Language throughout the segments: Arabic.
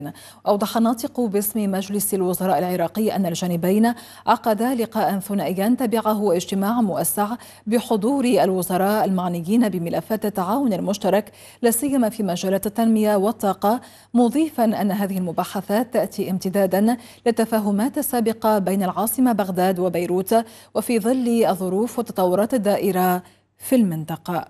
أوضح الناطق باسم مجلس الوزراء العراقي أن الجانبين عقدا لقاء ثنائيا تبعه اجتماع موسع بحضور الوزراء المعنيين بملفات التعاون المشترك لا سيما في مجالات التنمية والطاقة، مضيفا أن هذه المباحثات تأتي امتدادا للتفاهمات السابقة بين العاصمة بغداد وبيروت وفي ظل الظروف والتطورات الدائرة في المنطقة.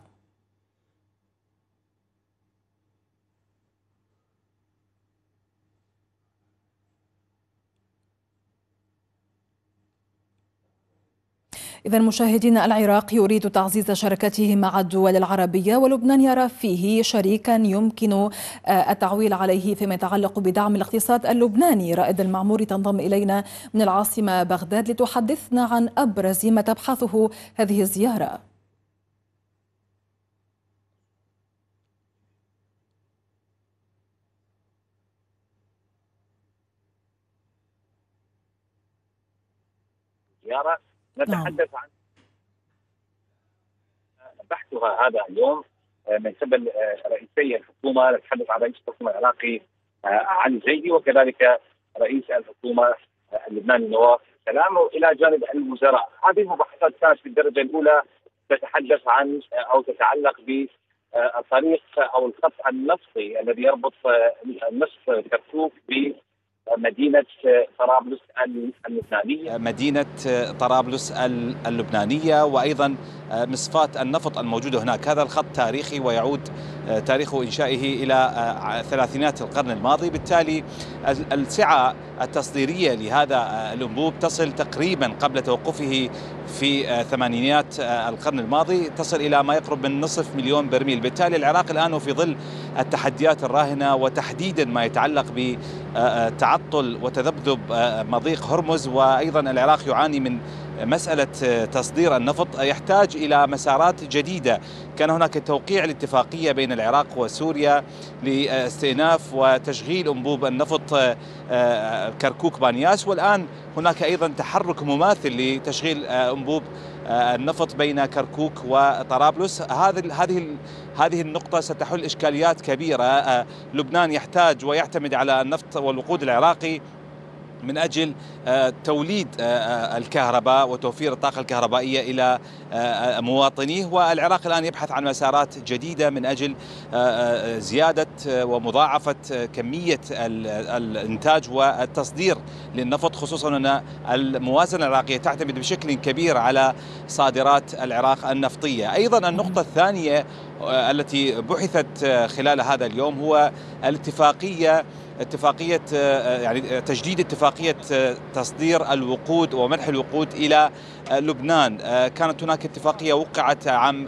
إذا مشاهدينا، العراق يريد تعزيز شراكته مع الدول العربية، ولبنان يرى فيه شريكا يمكن التعويل عليه فيما يتعلق بدعم الاقتصاد اللبناني. رائد المعموري تنضم إلينا من العاصمة بغداد لتحدثنا عن أبرز ما تبحثه هذه الزيارة. نتحدث عن بحثها هذا اليوم من قبل رئيسي الحكومه. نتحدث عن رئيس الحكومه العراقي علي الزيدي وكذلك رئيس الحكومه اللبناني نواف سلام، الى جانب الوزراء. هذه المباحثات كانت في الدرجه الاولى تتحدث عن او تتعلق بالطريق او الخط النفطي الذي يربط نصف كركوك مدينة طرابلس اللبنانية وأيضا مصفاة النفط الموجودة هناك. هذا الخط تاريخي ويعود تاريخ إنشائه إلى ثلاثينات القرن الماضي، بالتالي السعة التصديرية لهذا الأنبوب تصل تقريبا قبل توقفه في ثمانينات القرن الماضي تصل إلى ما يقرب من نصف مليون برميل. بالتالي العراق الآن في ظل التحديات الراهنة وتحديدا ما يتعلق بتعطل وتذبذب مضيق هرمز، وأيضا العراق يعاني من مسألة تصدير النفط، يحتاج إلى مسارات جديدة. كان هناك توقيع الاتفاقية بين العراق وسوريا لاستئناف وتشغيل أنبوب النفط كركوك بانياس، والآن هناك أيضا تحرك مماثل لتشغيل أنبوب النفط بين كركوك وطرابلس. هذه النقطة ستحل إشكاليات كبيرة. لبنان يحتاج ويعتمد على النفط والوقود العراقي من أجل توليد الكهرباء وتوفير الطاقة الكهربائية إلى مواطنيه، والعراق الآن يبحث عن مسارات جديدة من أجل زيادة ومضاعفة كمية الإنتاج والتصدير للنفط، خصوصا أن الموازنة العراقية تعتمد بشكل كبير على صادرات العراق النفطية. أيضا النقطة الثانية التي بحثت خلال هذا اليوم هو اتفاقية يعني تجديد اتفاقية تصدير الوقود ومنح الوقود إلى لبنان. كانت هناك اتفاقية وقعت عام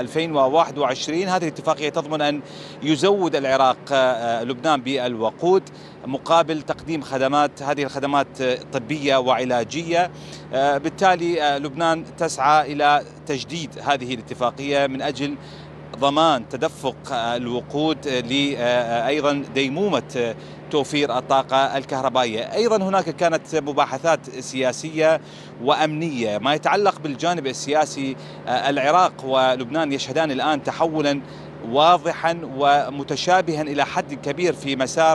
2021. هذه الاتفاقية تضمن أن يزود العراق لبنان بالوقود مقابل تقديم خدمات، هذه الخدمات طبية وعلاجية. بالتالي لبنان تسعى إلى تجديد هذه الاتفاقية من أجل ضمان تدفق الوقود أيضا ديمومة توفير الطاقة الكهربائية. أيضا هناك كانت مباحثات سياسية وأمنية. ما يتعلق بالجانب السياسي، العراق ولبنان يشهدان الآن تحولا واضحا ومتشابها إلى حد كبير في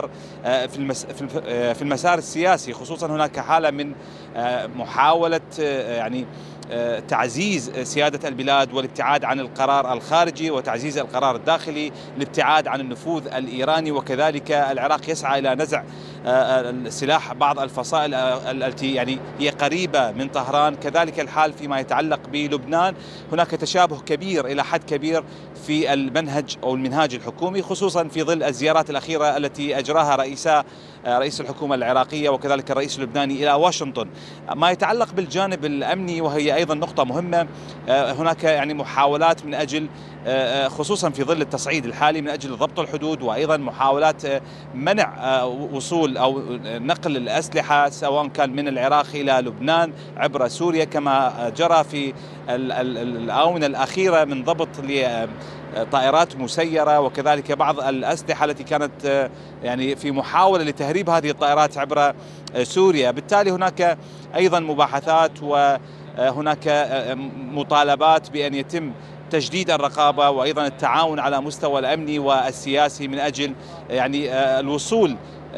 المسار السياسي، خصوصا هناك حالة من محاولة يعني تعزيز سيادة البلاد والابتعاد عن القرار الخارجي وتعزيز القرار الداخلي، الابتعاد عن النفوذ الإيراني، وكذلك العراق يسعى إلى نزع سلاح بعض الفصائل التي يعني هي قريبة من طهران. كذلك الحال فيما يتعلق بلبنان، هناك تشابه كبير إلى حد كبير في المنهج أو المنهاج الحكومي، خصوصا في ظل الزيارات الأخيرة التي أجراها رئيس الحكومة العراقية وكذلك الرئيس اللبناني إلى واشنطن. ما يتعلق بالجانب الأمني وهي أيضا نقطة مهمة، هناك يعني محاولات من أجل خصوصا في ظل التصعيد الحالي من أجل ضبط الحدود، وأيضا محاولات منع وصول أو نقل الأسلحة سواء كان من العراق إلى لبنان عبر سوريا، كما جرى في الآونة الأخيرة من ضبط طائرات مسيرة وكذلك بعض الأسلحة التي كانت يعني في محاولة لتهريب هذه الطائرات عبر سوريا. بالتالي هناك أيضا مباحثات وهناك مطالبات بأن يتم تجديد الرقابة وأيضا التعاون على مستوى الأمني والسياسي من أجل يعني الوصول